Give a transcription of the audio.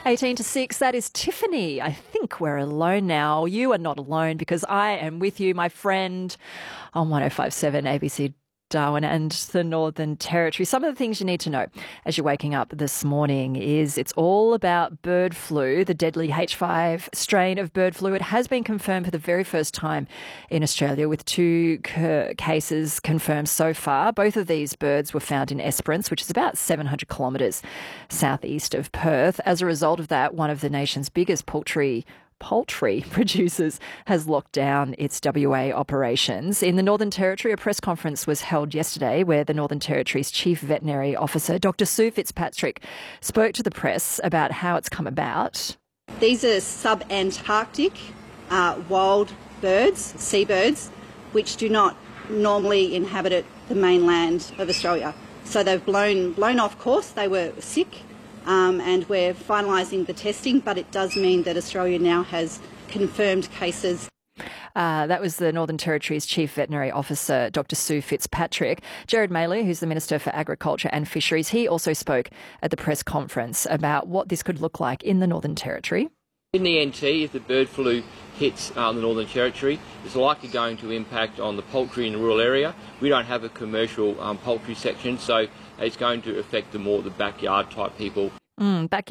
18 to 6, that is Tiffany. I think we're alone now. You are not alone because I am with you, my friend, on 105.7 ABC Darwin and the Northern Territory. Some of the things you need to know as you're waking up this morning is it's all about bird flu, the deadly H5 strain of bird flu. It has been confirmed for the very first time in Australia with 2 cases confirmed so far. Both of these birds were found in Esperance, which is about 700 kilometres southeast of Perth. As a result of that, one of the nation's biggest poultry producers has locked down its WA operations. In the Northern Territory, a press conference was held yesterday where the Northern Territory's Chief Veterinary Officer, Dr. Sue Fitzpatrick, spoke to the press about how it's come about. These are sub-Antarctic wild birds, seabirds, which do not normally inhabit the mainland of Australia. So they've blown off course. They were sick. And we're finalising the testing, but it does mean that Australia now has confirmed cases. That was the Northern Territory's Chief Veterinary Officer, Dr. Sue Fitzpatrick. Gerard Maley, who's the Minister for Agriculture and Fisheries, he also spoke at the press conference about what this could look like in the Northern Territory. In the NT, if the bird flu hits the Northern Territory, it's likely going to impact on the poultry in the rural area. We don't have a commercial poultry section, so it's going to affect the backyard type people. Backyard